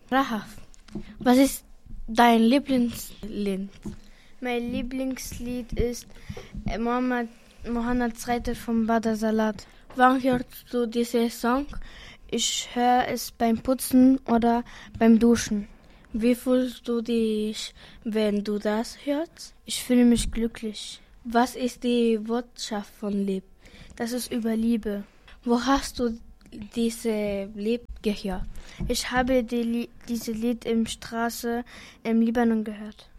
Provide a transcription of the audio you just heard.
Rahaf, was ist dein Lieblingslied? Mein Lieblingslied ist Mohammeds Reiter von Badr Salat. Wann hörst du diesen Song? Ich höre es beim Putzen oder beim Duschen. Wie fühlst du dich, wenn du das hörst? Ich fühle mich glücklich. Was ist die Botschaft von Lieb? Das ist über Liebe. Wo hast du diese Lied gehört? Ich habe diese Lied im Straße im Libanon gehört.